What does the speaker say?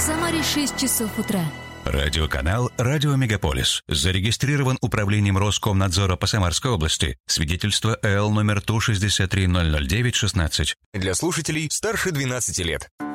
Самаре 6 часов утра. Радиоканал «Радио Мегаполис». Зарегистрирован Управлением Роскомнадзора по Самарской области. Свидетельство ЭЛ номер ТУ 6300916. Для слушателей старше 12 лет.